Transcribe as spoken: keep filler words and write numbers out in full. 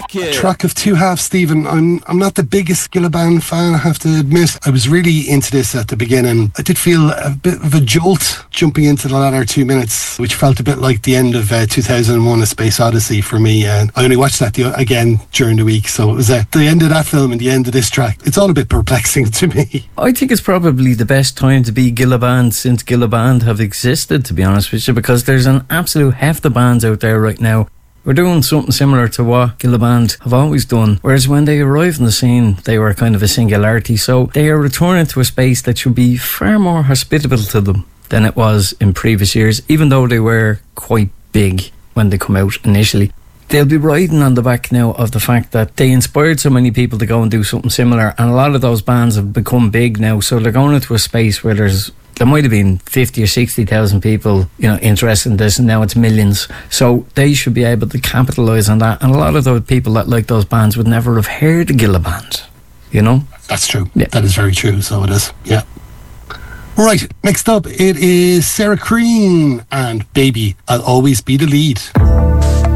A track of two halves, Stephen. I'm I'm not the biggest Gilliban fan, I have to admit. I was really into this at the beginning. I did feel a bit of a jolt jumping into the latter two minutes, which felt a bit like the end of uh, two thousand one A Space Odyssey for me. And I only watched that the, again during the week, so it was uh, the end of that film and the end of this track. It's all a bit perplexing to me. I think it's probably the best time to be Gilliband since Gilliband have existed, to be honest with you, because there's an absolute heft of bands out there right now. We're doing something similar to what Gilliband have always done, whereas when they arrived on the scene, they were kind of a singularity. So they are returning to a space that should be far more hospitable to them than it was in previous years, even though they were quite big when they come out initially. They'll be riding on the back now of the fact that they inspired so many people to go and do something similar, and a lot of those bands have become big now, so they're going into a space where there's there might have been fifty or sixty thousand people, you know, interested in this, and now it's millions. So they should be able to capitalise on that, and a lot of those people that like those bands would never have heard of Gilliband, you know? That's true. Yeah. That is very true, so it is, yeah. Right, next up it is Sarah Crean and Baby, I'll Always Be the Lead.